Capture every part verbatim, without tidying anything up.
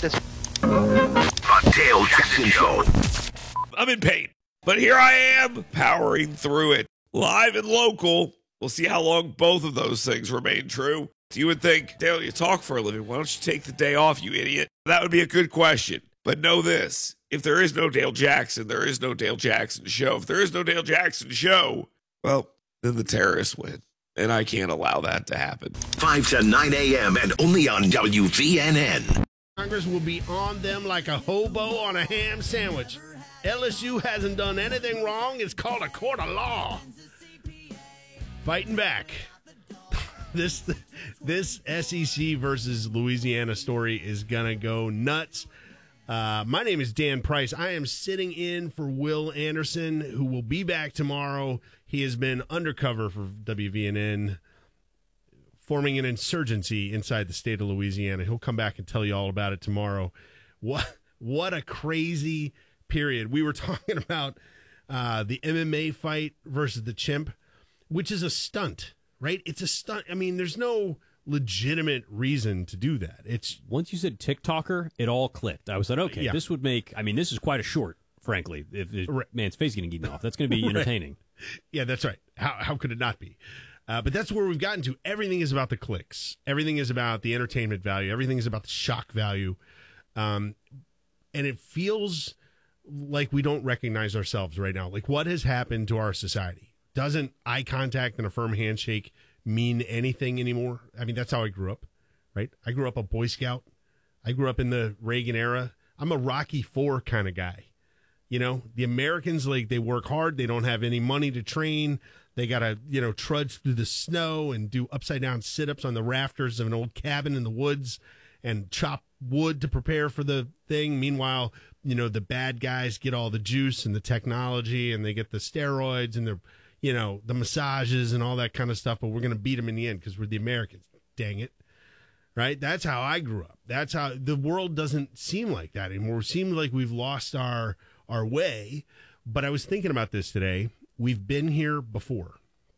This The Dale Jackson Show. I'm in pain, but here I am powering through it. Live and local. We'll see how long both of those things remain true. You would think, Dale, you talk for a living. Why don't you take the day off, you idiot? That would be a good question. But know this. If there is no Dale Jackson, there is no Dale Jackson Show. If there is no Dale Jackson Show, well, then the terrorists win. And I can't allow that to happen. five to nine a.m. and only on W V N N. Congress will be on them like a hobo on a ham sandwich. L S U hasn't done anything wrong. It's called a court of law. Fighting back. This this S E C versus Louisiana story is going to go nuts. Uh, my name is Dan Price. I am sitting in for Will Anderson, who will be back tomorrow. He has been undercover for W V N N, forming an insurgency inside the state of Louisiana. He'll come back and tell you all about it tomorrow. What, what a crazy period. We were talking about uh, the M M A fight versus the chimp, which is a stunt. Right? It's a stunt. I mean, there's no legitimate reason to do that. It's Once you said TikToker, it all clicked. I was like, okay, Yeah. this would make, I mean, this is quite a short, frankly. If, if Right. man's face getting eaten off, that's going to be Right. entertaining. Yeah, that's right. How how could it not be? Uh, but that's where we've gotten to. Everything is about the clicks. Everything is about the entertainment value. Everything is about the shock value. Um, and it feels like we don't recognize ourselves right now. Like, what has happened to our society? Doesn't eye contact and a firm handshake mean anything anymore? I mean, that's how I grew up, right? I grew up a Boy Scout. I grew up in the Reagan era. I'm a Rocky Four kind of guy. You know, the Americans, like, they work hard. They don't have any money to train. They got to, you know, trudge through the snow and do upside down sit-ups on the rafters of an old cabin in the woods and chop wood to prepare for the thing. Meanwhile, you know, the bad guys get all the juice and the technology, and they get the steroids and they're, you know, the massages and all that kind of stuff, but we're going to beat them in the end because we're the Americans. Dang it. Right? That's how I grew up. That's how the world doesn't seem like that anymore. It seems like we've lost our our way. But I was thinking about this today. We've been here before.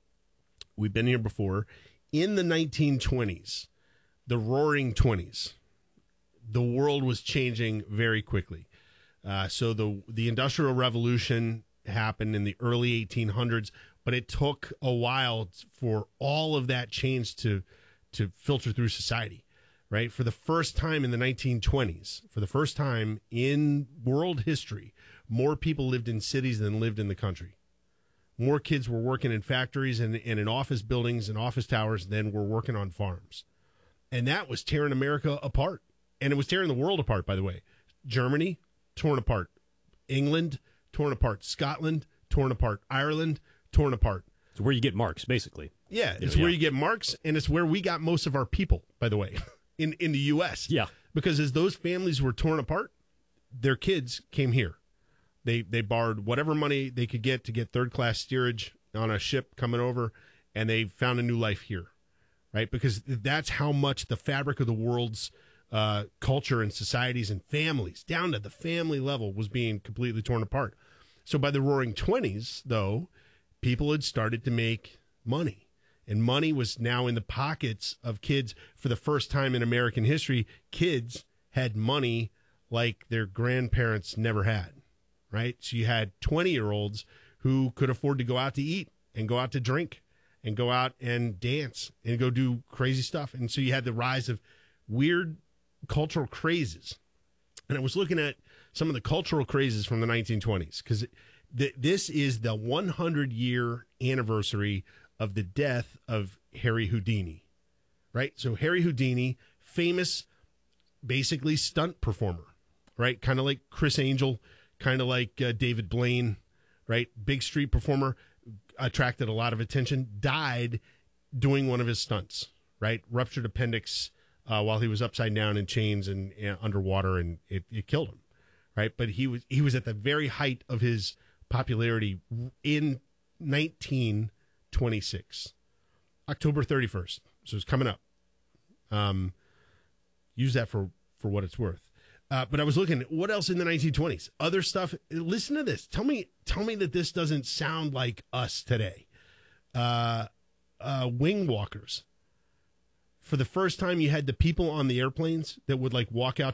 We've been here before. In the nineteen twenties, the roaring twenties, the world was changing very quickly. Uh, so the the Industrial Revolution happened in the early eighteen hundreds, but it took a while for all of that change to to filter through society, right? For the first time in the nineteen twenties, for the first time in world history, more people lived in cities than lived in the country. More kids were working in factories and, and in office buildings and office towers than were working on farms. And that was tearing America apart. And it was tearing the world apart, by the way. Germany, torn apart. England, torn apart. Scotland, torn apart. Ireland, torn apart. It's where you get marks, basically. Yeah, it's Yeah, where yeah. you get marks, and it's where we got most of our people, by the way, in, in the U S Yeah. Because as those families were torn apart, their kids came here. They they borrowed whatever money they could get to get third-class steerage on a ship coming over, and they found a new life here, right? Because that's how much the fabric of the world's uh, culture and societies and families, down to the family level, was being completely torn apart. So by the Roaring Twenties, though, people had started to make money, and money was now in the pockets of kids. For the first time in American history, kids had money like their grandparents never had, right? So you had twenty-year-olds who could afford to go out to eat and go out to drink and go out and dance and go do crazy stuff. And so you had the rise of weird cultural crazes. And I was looking at some of the cultural crazes from the nineteen twenties because th- this is the hundred-year anniversary of the death of Harry Houdini, right? So Harry Houdini, famous, basically stunt performer, right? Kind of like Chris Angel, kind of like uh, David Blaine, right? Big street performer, attracted a lot of attention, died doing one of his stunts, right? Ruptured appendix uh, while he was upside down in chains and uh, underwater, and it, it killed him, right? But he was he was at the very height of his popularity in nineteen twenty-six, October thirty-first. So it's coming up. Um, use that for, for what it's worth. Uh, but I was looking at what else in the nineteen twenties, other stuff. Listen to this. Tell me, tell me that this doesn't sound like us today. Uh, uh, wing walkers. For the first time, you had the people on the airplanes that would like walk out